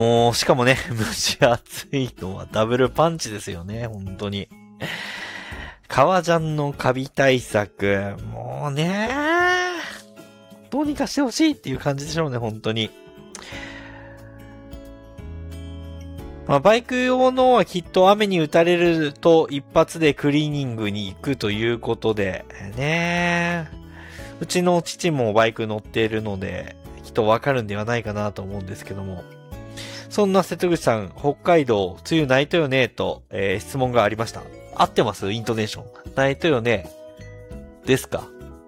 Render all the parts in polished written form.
もう、しかもね、蒸し暑いのはダブルパンチですよね、本当に。革ジャンのカビ対策、もうね、どうにかしてほしいっていう感じでしょうね、本当に。まあ、バイク用のはきっと雨に打たれると一発でクリーニングに行くということで、ね。うちの父もバイク乗っているので、きっとわかるんではないかなと思うんですけども。そんな瀬戸口さん、北海道、梅雨ないとよねと、質問がありました。合ってますイントネーション。ないとよねですか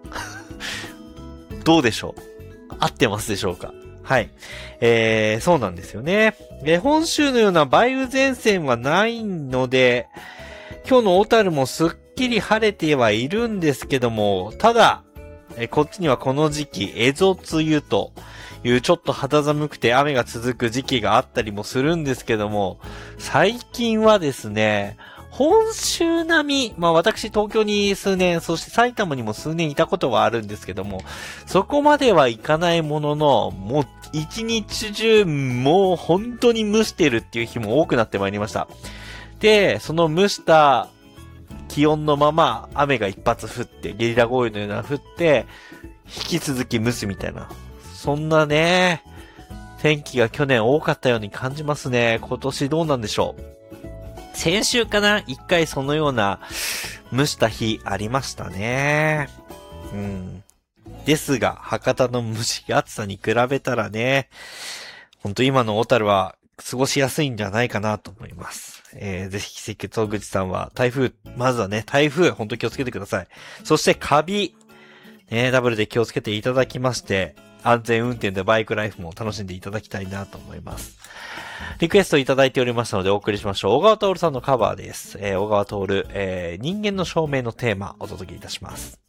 どうでしょう合ってますでしょうかはい。そうなんですよね。本州のような梅雨前線はないので、今日の小樽もすっきり晴れてはいるんですけども、ただ、こっちにはこの時期、蝦夷梅雨というちょっと肌寒くて雨が続く時期があったりもするんですけども、最近はですね、本州並み、まあ私東京に数年、そして埼玉にも数年いたことはあるんですけども、そこまではいかないものの、もう一日中もう本当に蒸してるっていう日も多くなってまいりました。で、その蒸した気温のまま雨が一発降って、ゲリラ豪雨のような降って、引き続き蒸すみたいな。そんなね、天気が去年多かったように感じますね。今年どうなんでしょう。先週かな一回そのような蒸した日ありましたね。ですが、博多の蒸し暑さに比べたらね、ほんと今の小樽は過ごしやすいんじゃないかなと思います。ぜひ、関戸口さんは台風、まずはね、台風、ほんと気をつけてください。そしてカビ、ね、ダブルで気をつけていただきまして、安全運転でバイクライフも楽しんでいただきたいなと思います。リクエストいただいておりましたのでお送りしましょう。小川徹さんのカバーです。小川徹、人間の証明のテーマお届けいたします。